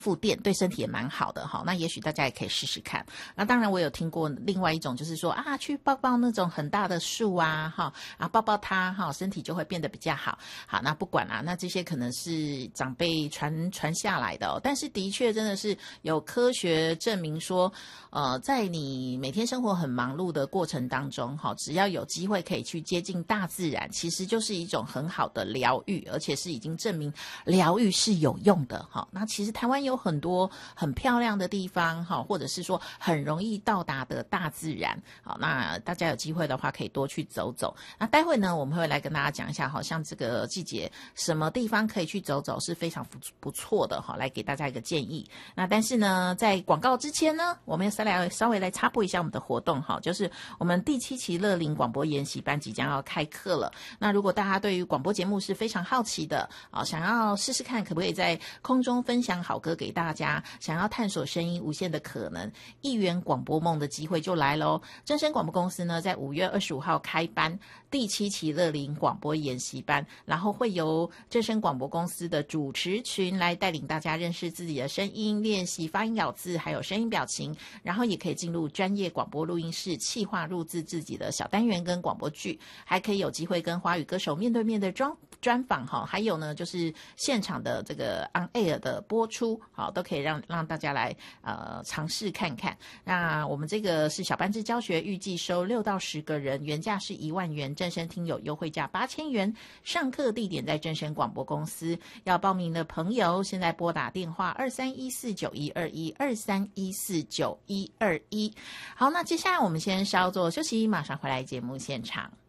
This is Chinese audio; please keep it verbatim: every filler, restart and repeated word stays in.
复电，对身体也蛮好的哈。那也许大家也可以试试看。那当然我有听过另外一种，就是说啊，去抱抱那种很大的树啊，哈，啊抱抱它哈，身体就会变得比较好。好，那不管啦，那这些可能是长辈传传下来的哦，但是的确真的是有科学证明说，呃，在你每天生活很忙碌的过程当中，哈，只要有机会可以去接近大自然，其实就是一种很好的疗愈，而且是已经证明疗愈是有用的哈。那其实台湾有很多很漂亮的地方哈，或者是说很容易到达的大自然，好，那大家有机会的话可以多去走走。那待会呢，我们会来跟大家讲一下，好像这个季节什么地方可以去走走是非常不错的哈，来给大家一个建议。那但是呢，在广告之前呢，我们要稍来稍微来插播一下我们的活动哈，就是我们第七期乐龄广播研习班即将要开课了。那如果大家对于广播节目是非常好奇的啊，想要试试看可不可以在空中分享好歌给大家，想要探索声音无限的可能，一圆广播梦的机会就来咯。正声广播公司呢，在五月二十五号开班第七期乐龄广播研习班，然后会由正声广播公司的主持群来带领大家认识自己的声音，练习发音咬字，还有声音表情，然后也可以进入专业广播录音室，企划录制自己的小单元跟广播剧，还可以有机会跟华语歌手面对面的专专访哈，还有呢就是现场的这个 on air 的播出，好，都可以让让大家来呃尝试看看。那我们这个是小班制教学，预计收六到十个人，原价是一万元，正声听友优惠价八千元。上课地点在正声广播公司，要报名的朋友现在拨打电话二三一四九一二一二三一四九一二一。好，那接下来我们先稍作休息，马上回来节目现场。